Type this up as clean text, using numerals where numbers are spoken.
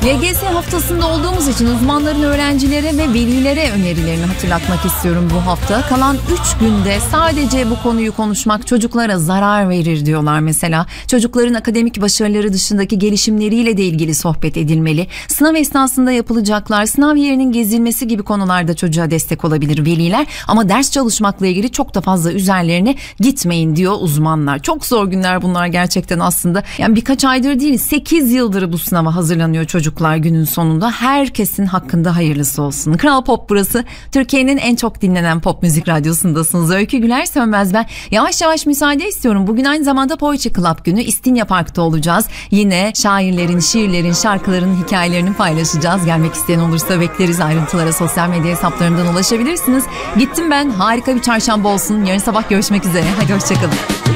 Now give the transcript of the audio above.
YGS haftasında olduğumuz için uzmanların öğrencilere ve velilere önerilerini hatırlatmak istiyorum bu hafta. Kalan 3 günde sadece bu konuyu konuşmak çocuklara zarar verir diyorlar mesela. Çocukların akademik başarıları dışındaki gelişimleriyle de ilgili sohbet edilmeli. Sınav esnasında yapılacaklar, sınav yerinin gezilmesi gibi konularda çocuğa destek olabilir veliler. Ama ders çalışmakla ilgili çok da fazla üzerlerine gitmeyin diyor uzmanlar. Çok zor günler bunlar gerçekten aslında. Yani birkaç aydır değil, 8 yıldır bu sınava hazırlanıyor çocuklar günün sonunda. Herkesin hakkında hayırlısı olsun. Kral Pop burası. Türkiye'nin en çok dinlenen pop müzik radyosundasınız. Öykü Güler Sönmez ben. Yavaş yavaş müsaade istiyorum. Bugün aynı zamanda Poetry Club günü. İstinye Park'ta olacağız. Yine şairlerin, şiirlerin, şarkıların hikayelerini paylaşacağız. Gelmek isteyen olursa bekleriz. Ayrıntılara sosyal medya hesaplarından ulaşabilirsiniz. Gittim ben. Harika bir çarşamba olsun. Yarın sabah görüşmek üzere. Hadi hoşçakalın.